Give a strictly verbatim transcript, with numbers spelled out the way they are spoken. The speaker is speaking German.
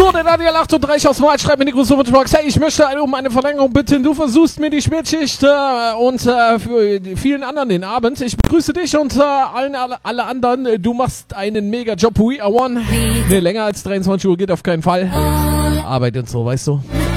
So, der Daniel achtunddreißig aus Mal schreibt mir die große Wunschbox. Hey, ich möchte um eine Verlängerung bitten. Du versuchst mir die Spätschicht äh, und äh, für die vielen anderen den Abend. Ich begrüße dich und äh, allen, alle, alle anderen. Du machst einen mega Job. We are one. Nee, länger als dreiundzwanzig Uhr geht auf keinen Fall. Arbeit und so, weißt du.